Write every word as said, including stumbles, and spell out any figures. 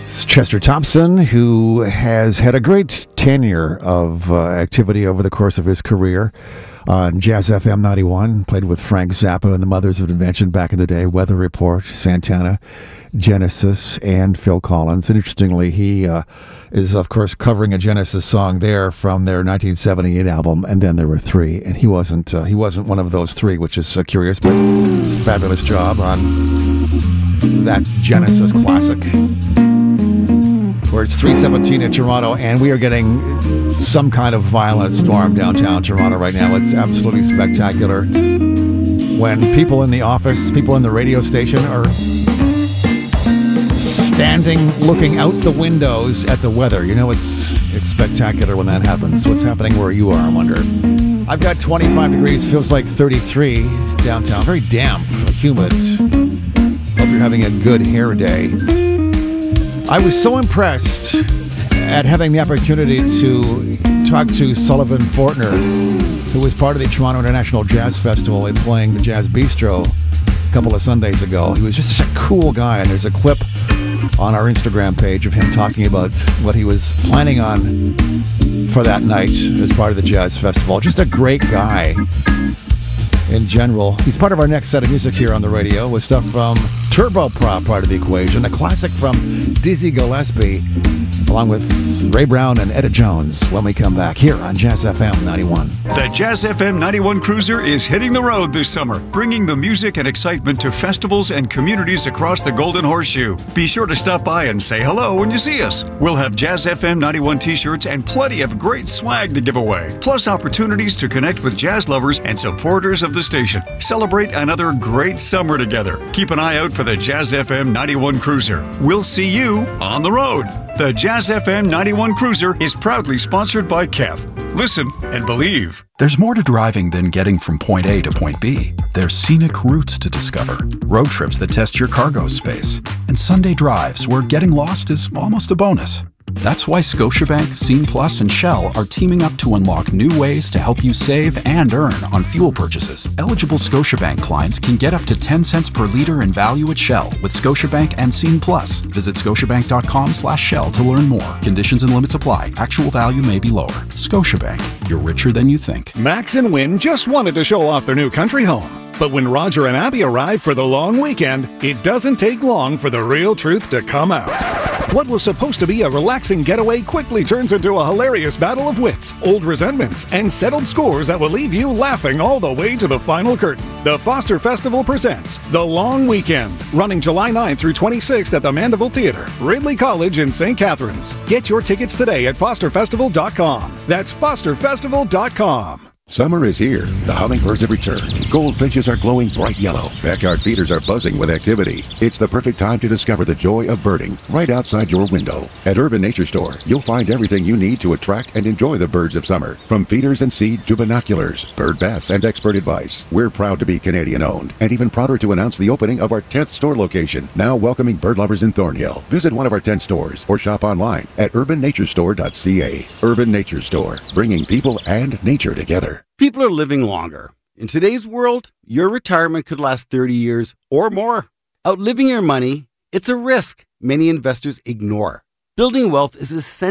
It's Chester Thompson, who has had a great tenure of uh, activity over the course of his career on Jazz F M ninety-one. Played with Frank Zappa and the Mothers of Invention back in the day, Weather Report, Santana, Genesis, and Phil Collins. And interestingly, he uh, is, of course, covering a Genesis song there from their nineteen seventy-eight album, and then there were three. And he wasn't uh, he wasn't one of those three, which is uh, curious, but it's a fabulous job on that Genesis classic. Where it's three seventeen in Toronto, and we are getting some kind of violent storm downtown Toronto right now. It's absolutely spectacular. When people in the office, people in the radio station are standing looking out the windows at the weather. You know, it's it's spectacular when that happens. What's happening where you are, I wonder. I've got twenty-five degrees, feels like thirty-three downtown. Very damp, humid. Hope you're having a good hair day. I was so impressed at having the opportunity to talk to Sullivan Fortner, who was part of the Toronto International Jazz Festival and playing the Jazz Bistro a couple of Sundays ago. He was just such a cool guy, and there's a clip on our Instagram page of him talking about what he was planning on for that night as part of the Jazz Festival. Just a great guy in general. He's part of our next set of music here on the radio with stuff from Turboprop, part of the equation, a classic from Dizzy Gillespie, along with Ray Brown and Etta Jones when we come back here on Jazz F M ninety-one. The Jazz F M ninety-one Cruiser is hitting the road this summer, bringing the music and excitement to festivals and communities across the Golden Horseshoe. Be sure to stop by and say hello when you see us. We'll have Jazz F M ninety-one t-shirts and plenty of great swag to give away, plus opportunities to connect with jazz lovers and supporters of the station. Celebrate another great summer together. Keep an eye out for the Jazz F M ninety-one Cruiser. We'll see you on the road. The Jazz F M ninety-one Cruiser is proudly sponsored by K E F. Listen and believe. There's more to driving than getting from point A to point B. There's scenic routes to discover, road trips that test your cargo space, and Sunday drives where getting lost is almost a bonus. That's why Scotiabank, Scene Plus, and Shell are teaming up to unlock new ways to help you save and earn on fuel purchases. Eligible Scotiabank clients can get up to ten cents per liter in value at Shell with Scotiabank and Scene Plus. Visit scotiabank.com slash Shell to learn more. Conditions and limits apply. Actual value may be lower. Scotiabank. You're richer than you think. Max and Win just wanted to show off their new country home. But when Roger and Abby arrive for the long weekend, it doesn't take long for the real truth to come out. What was supposed to be a relaxing getaway quickly turns into a hilarious battle of wits, old resentments, and settled scores that will leave you laughing all the way to the final curtain. The Foster Festival presents The Long Weekend, running July ninth through twenty-sixth at the Mandeville Theatre, Ridley College in Saint Catharines. Get your tickets today at foster festival dot com. That's foster festival dot com. Summer is here. The hummingbirds have returned. Goldfinches are glowing bright yellow. Backyard feeders are buzzing with activity. It's the perfect time to discover the joy of birding right outside your window. At Urban Nature Store, you'll find everything you need to attract and enjoy the birds of summer. From feeders and seed to binoculars, bird baths, and expert advice. We're proud to be Canadian-owned and even prouder to announce the opening of our tenth store location, now welcoming bird lovers in Thornhill. Visit one of our ten stores or shop online at urban nature store dot c a. Urban Nature Store, bringing people and nature together. People are living longer. In today's world, your retirement could last thirty years or more. Outliving your money, it's a risk many investors ignore. Building wealth is essential.